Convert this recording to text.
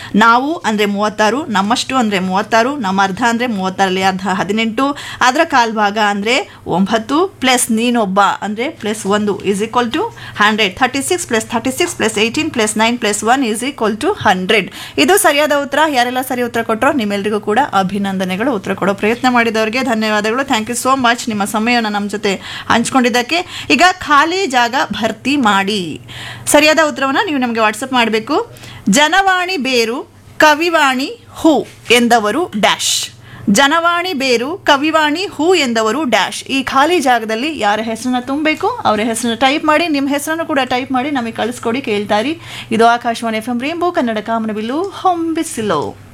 ನಾವು ಅಂದರೆ 36, ನಮ್ಮಷ್ಟು ಅಂದರೆ 36, ನಮ್ಮ ಅರ್ಧ ಅಂದರೆ 36ರಲ್ಲಿ ಅರ್ಧ 18, ಅದರ ಕಾಲ್ಭಾಗ ಅಂದರೆ 9 ಪ್ಲಸ್ ನೀನೊಬ್ಬ ಅಂದರೆ plus 1 is equal to 100. 36 plus 36 plus 18 plus 9 plus 1 is equal to 100. ಇದು ಸರಿಯಾದ ಉತ್ತರ. ಯಾರೆಲ್ಲ ಸರಿ ಉತ್ತರ ಕೊಟ್ಟರೋ ನಿಮ್ಮೆಲ್ಲರಿಗೂ ಕೂಡ ಅಭಿನಂದನೆಗಳು. ಉತ್ತರ ಕೊಡೋ ಪ್ರಯತ್ನ ಮಾಡಿದವರಿಗೆ ಧನ್ಯವಾದಗಳು. ಥ್ಯಾಂಕ್ ಯು ಸೋ ಮಚ್ ನಿಮ್ಮ ಸಮಯವನ್ನು ನಮ್ಮ ಜೊತೆ ಹಂಚ್ಕೊಂಡಿದ್ದಕ್ಕೆ. ಈಗ ಖಾಲಿ ಜಾಗ ಭರ್ತಿ ಮಾಡಿ. ಸರಿಯಾದ ಉತ್ತರವನ್ನು ನೀವು ನಮಗೆ ವಾಟ್ಸಪ್ ಮಾಡಬೇಕು. ಜನವಾಣಿ ಬೇರು ಕವಿವಾಣಿ ಹೂ ಎಂದವರು ಡ್ಯಾಶ್. ಜನವಾಣಿ ಬೇರು ಕವಿವಾಣಿ ಹೂ ಎಂದವರು ಡ್ಯಾಶ್. ಈ ಖಾಲಿ ಜಾಗದಲ್ಲಿ ಯಾರ ಹೆಸರನ್ನ ತುಂಬಬೇಕು ಅವರ ಹೆಸರನ್ನ ಟೈಪ್ ಮಾಡಿ. ನಿಮ್ಮ ಹೆಸರನ್ನು ಕೂಡ ಟೈಪ್ ಮಾಡಿ ನಮಗೆ ಕಳಿಸ್ಕೊಡಿ. ಕೇಳ್ತಾರಿ. ಇದು ಆಕಾಶವಾಣಿ FM ರೇನ್ಬೋ ಕನ್ನಡ ಕಾಮನಬಿಲ್ಲು ಹೊಂಬಿಸಿಲೋ.